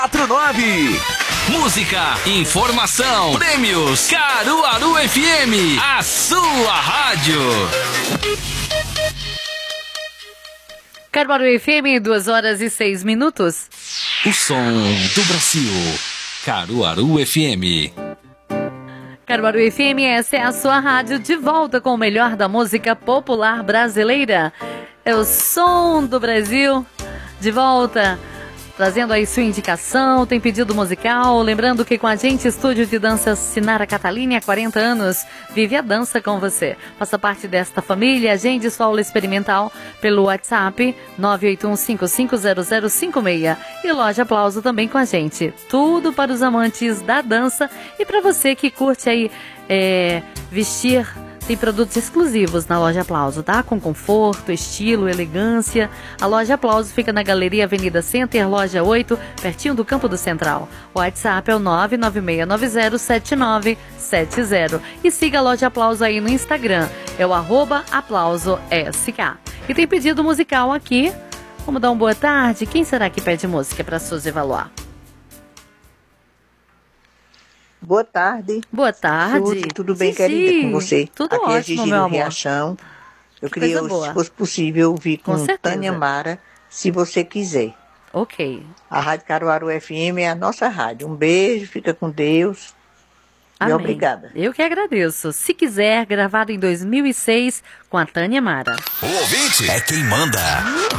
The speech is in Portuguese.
49. Música, informação, prêmios, Caruaru FM, a sua rádio. Caruaru FM, 2h06. O som do Brasil, Caruaru FM. Caruaru FM, essa é a sua rádio, de volta com o melhor da música popular brasileira. É o som do Brasil, de volta, trazendo aí sua indicação, tem pedido musical. Lembrando que com a gente, Estúdio de Dança Sinara Catalini, há 40 anos, vive a dança com você. Faça parte desta família, agende sua aula experimental pelo WhatsApp 981550056. E Loja Aplauso também com a gente. Tudo para os amantes da dança e para você que curte aí vestir. Tem produtos exclusivos na Loja Aplauso, tá? Com conforto, estilo, elegância. A Loja Aplauso fica na Galeria Avenida Center, Loja 8, pertinho do Campo do Central. O WhatsApp é o 996907970. E siga a Loja Aplauso aí no Instagram, é o @aplausosk. E tem pedido musical aqui. Vamos dar uma boa tarde. Quem será que pede música para Suzy Valois? Boa tarde. Boa tarde. Suzy, tudo bem, querida, com você? Tudo aqui ótimo, meu amor. Riachão. Eu que queria, coisa boa. se fosse possível, ouvir Com com certeza. Tânia Mara, se você quiser. Ok. A Rádio Caruaru FM é a nossa rádio. Um beijo, fica com Deus. Amém. E obrigada. Eu que agradeço. Se quiser, gravado em 2006 com a Tânia Mara. O ouvinte é quem manda.